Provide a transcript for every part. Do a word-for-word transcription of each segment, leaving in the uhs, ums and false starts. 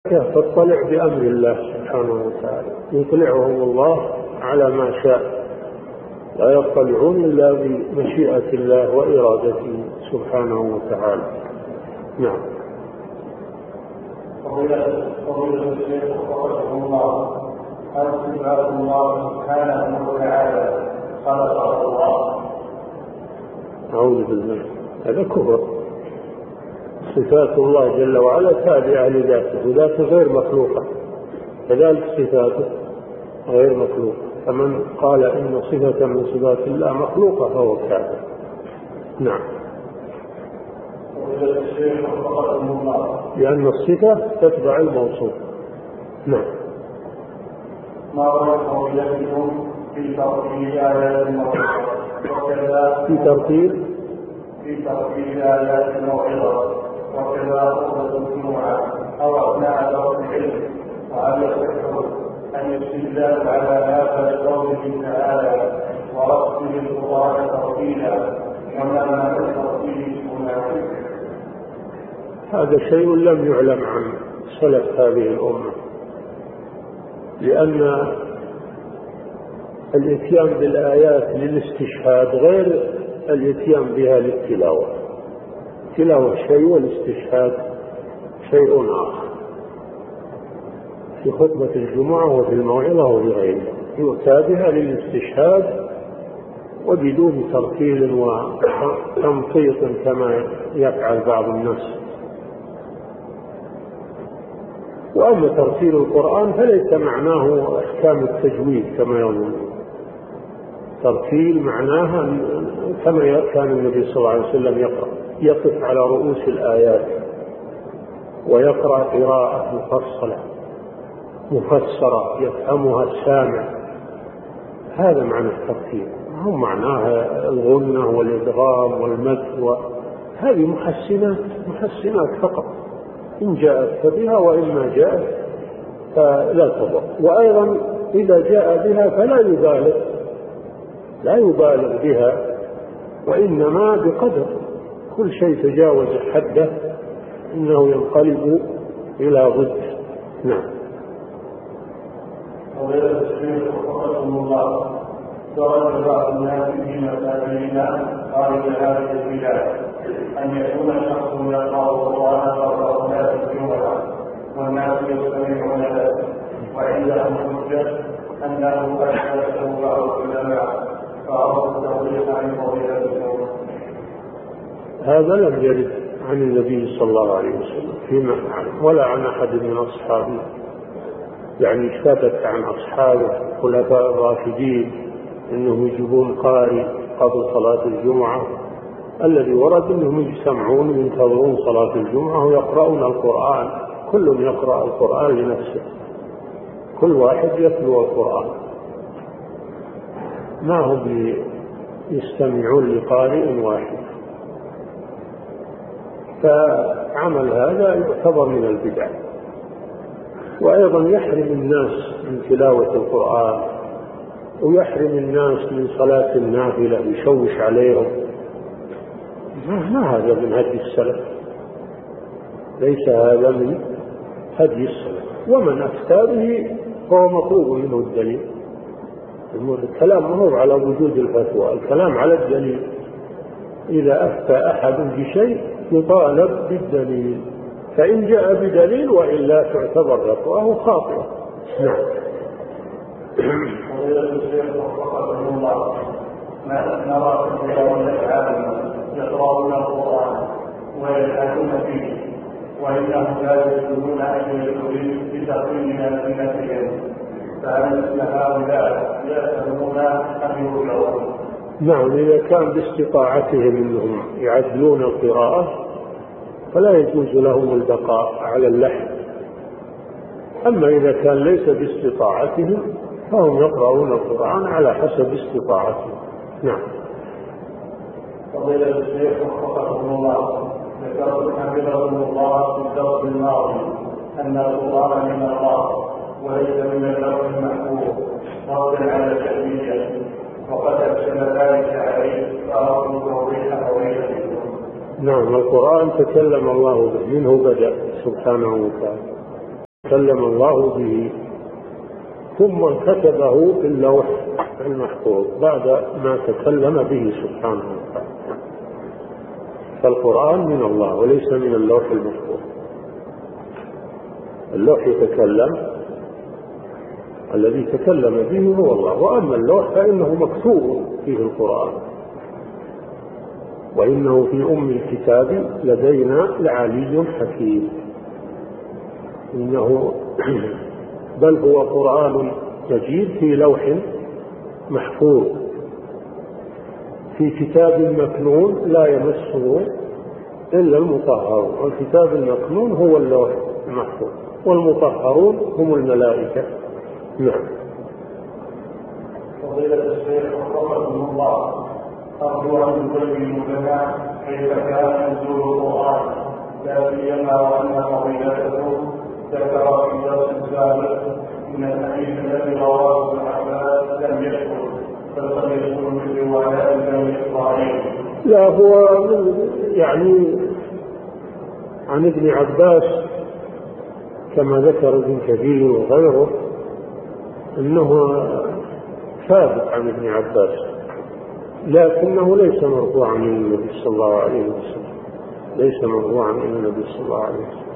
تطلع بأمر الله سبحانه وتعالى، يطلعهم الله على ما شاء، لا يطلعون إلا بمشيئة الله وإرادته سبحانه وتعالى. نعم. فضيلة الشيخ وفقكم الله، هل صفات الله سبحانه وتعالى خلق الله؟ أعوذ بالله، هذا كفر. صفات الله جل وعلا تابعة لذاته، وذاته غير مخلوقة، كذلك صفاته غير مخلوقة، فمن قال إن صفة من صفات الله مخلوقة فهو كافر. نعم. لأن الصفة تتبع الموصوف. نعم. ما رأيكم بيدكم في ترتيب آيات الموعظة وكذا في ترتيب في ترتيب آيات الموعظة وكذا خطبة الجمعة أو أثناء درس العلم، وهل يصح أن يستدل على هذا بقوله تعالى ورتل القرآن ترتيلا وما معنى الترتيل هناك؟ هذا شيء لم يعلم عن سلف هذه الأمة، لأن الاتيان بالآيات للاستشهاد غير الاتيان بها للتلاوة. التلاوة شيء والاستشهاد شيء آخر. في خطبة الجمعة وفي الموعظة وفي غيرها يؤتى بها للاستشهاد وبدون ترتيل وتمطيط كما يفعل بعض الناس. وأما ترتيل القرآن فليس معناه أحكام التجويد كما يقولون. ترتيل معناها كما كان النبي صلى الله عليه وسلم يقرأ، يقف على رؤوس الآيات ويقرأ قراءة مفصلة مفسرة يفهمها السامع. هذا معنى الترتيل، هو معناها الغنة والإدغام والمد، وهذه محسنات محسنات فقط، إن جاءت فبها وإما جاءت فلا تضر. وأيضا إذا جاء بها فلا يبالغ لا يبالغ بها، وإنما بقدر. كل شيء تجاوز حده إنه ينقلب إلى ضد. نعم. وغير الشيخ وفقكم الله، درج بعض الناس في مساجدنا خارج هذه البلاد أن يكون شخص يقرأ القرآن فوق صلاة الجمعة والناس يستمعون له، وعندهم حجة أنه قد حدثه بعض العلماء فأراد التوضيح عن فضيلتكم. هذا لم يرد عن النبي صلى الله عليه وسلم فيما نعلم، ولا عن أحد من أصحابه، يعني ثبت عن أصحابه الخلفاء الراشدين أنهم يجيبون قارئ قبل صلاة الجمعة. الذي ورد أنهم يجتمعون وينتظرون صلاة الجمعة ويقرؤون القرآن، كل يقرأ القرآن لنفسه، كل واحد يتلو القرآن، ما هم يستمعون لقارئ واحد. فعمل هذا يعتبر من البدع، وأيضا يحرم الناس من تلاوة القرآن، ويحرم الناس من صلاة النافلة، يشوش عليهم. ما هذا من هدي السلف، ليس هذا من هدي السلف. ومن أفتى به فهو مطلوب منه الدليل. الكلام ما هو على وجود الفتوى، الكلام على الدليل. إذا أفتى أحد بشيء يطالب بالدليل، فإن جاء بدليل وإلا تعتبر فتواه خاطئة. نعم. نرى كثيرا العالم يقرؤون القرآن ويلحدون فيه، وإنهم لا يجوزون أن يدخلوا بتقييم ألسنتهم، فهل مثل هؤلاء يأثمون أم يؤجرون؟ نعم، إذا كان باستطاعتهم أنهم يعدلون القراءة فلا يجوز لهم البقاء على اللحن. أما إذا كان ليس باستطاعتهم فهم يقرؤون القرآن على حسب استطاعتهم. نعم. فضيلة الشيخ وفقكم الله، ذكرت حفظكم الله في الدرس الماضي أن القرآن من الله وليس من اللوح المحفوظ، ردا على الجهمية، وقد أكشف ذلك عليه فأردت توضيح فضيلتكم. نعم، القرآن تكلم الله به، منه بدأ سبحانه وتعالى. كلم الله به، ثم كتبه في اللوح المحفوظ بعد ما تكلم به سبحانه وتعالى. فالقرآن من الله وليس من اللوح المحفوظ. اللوح يتكلم، الذي تكلم به هو الله، وأما اللوح فإنه مكتوب فيه القرآن، وإنه في أم الكتاب لدينا لعلي حكيم. إنه بل هو قرآن مجيد في لوح محفوظ في كتاب مكنون لا يمسه إلا المطهرون. والكتاب المكنون هو اللوح المحفوظ، والمطهرون هم الملائكة. نعم. فضيلة الشيخ وفقكم الله، أرجو أن تبينوا لنا كيف كان نزول القرآن، لا سيما وأن فضيلته ذكر في درس سابق من الحديث الذي رواه ابن عباس لم يذكر بل قد يذكر من روايات بني إسرائيل. لا، هو يعني عن ابن عباس كما ذكر ابن كثير وغيره أنه ثابت عن ابن عباس، لكنه ليس مرفوعا عن النبي صلى الله عليه وسلم، ليس مرفوعا عن النبي صلى الله عليه وسلم.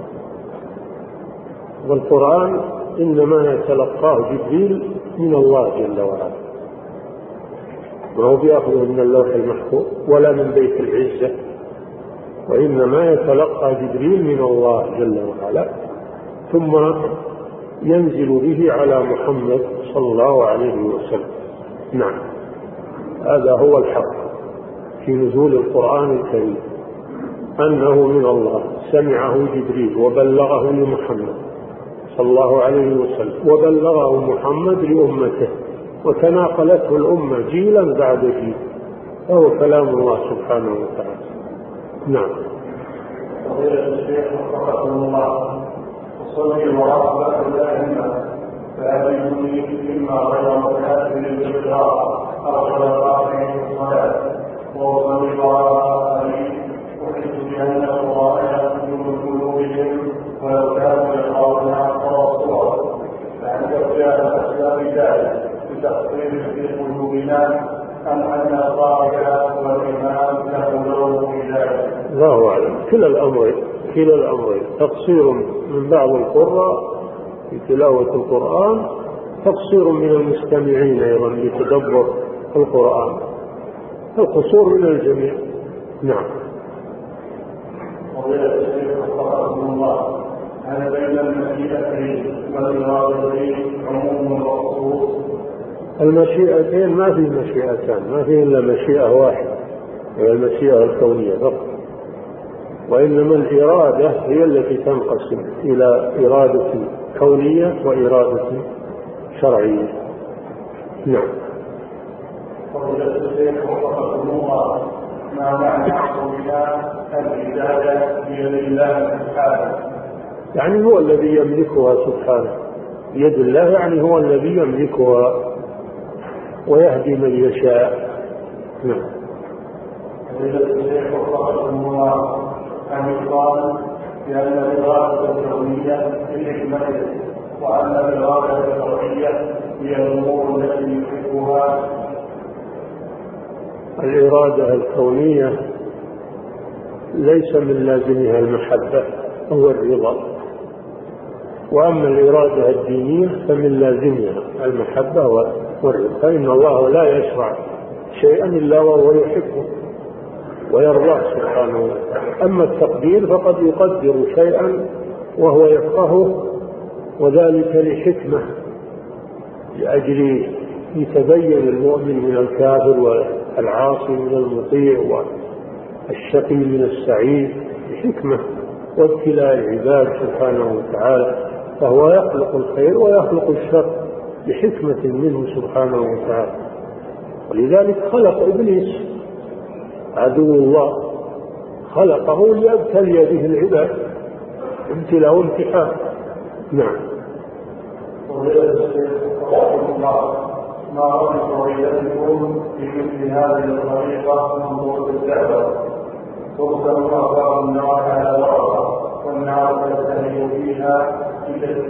والقرآن إنما يتلقاه جبريل من الله جل وعلا، ما هو بيأخذه من اللوح المحفوظ ولا من بيت العزة، وإنما يتلقى جبريل من الله جل وعلا، ثم ينزل به على محمد صلى الله عليه وسلم. نعم، هذا هو الحق في نزول القرآن الكريم، أنه من الله، سمعه جبريل وبلغه لمحمد صلى الله عليه وسلم، وبلغه محمد لأمته، وتناقلته الأمة جيلا بعد جيل، فهو كلام الله سبحانه وتعالى. نعم. فضيلة الشيخ وفقكم الله، صلي وراء الأئمة فهذه مما غير متأثر بالقراءة أرشد الراكعين في الصلاة، وصلي وراء آله أحس بأن القرآن من قلوبهم ولو كانوا يقرؤون أكثر الصور، فهل جاء الأسباب ذلك بتقصير في قلوبنا أم أن القارئ والإمام له دور في ذلك؟ الله أعلم. كلا الأمرين كلا الأمرين، تقصير من بعض القراء في تلاوة القرآن، تقصير من المستمعين أيضا لتدبر القرآن، القصور من الجميع. نعم. وضيعت الشيخ وفقكم الله، هل بين المشيئتين والإرادتين عموم وخصوص؟ المشيئتين ما في مشيئتان، ما في إلا مشيئة واحدة، هي المشيئة الكونية فقط، وإنما الإرادة هي التي تنقسم إلى إرادة كونية وإرادة شرعية. نعم. فضيلة الشيخ وفقكم الله، ما معنى قولنا الهداية بيد الله سبحانه؟ يعني هو الذي يملكها سبحانه، بيد الله يعني هو الذي يملكها ويهدي من يشاء. نعم. فضيلة الشيخ وفقكم الله، أن يقال بأن الإرادة الكونية بحكمته، وأن الإرادة الشرعية هي الأمور التي يحبها؟ الإرادة الكونية ليس من لازمها المحبة أو الرضا، وأما الإرادة الدينية فمن لازمها المحبة والرضا، فإن الله لا يشرع شيئا إلا وهو يحبه ويرضاه سبحانه وتعالى. أما التقدير فقد يقدر شيئا وهو يفقهه، وذلك لحكمة، لأجل يتبين المؤمن من الكافر والعاصي من المطيع والشقي من السعيد، بحكمة وابتلاء العباد سبحانه وتعالى، فهو يخلق الخير ويخلق الشر بحكمة منه سبحانه وتعالى. ولذلك خلق إبليس عدو الله، خلقه ليبتلي به العباد، ابتلاء وامتحان. نعم. ما رأي فضيلتكم في مثل هذه الطريقة من طرق الدعوة؟ ترسل أخبار النار على بعضها والنار تستهل فيها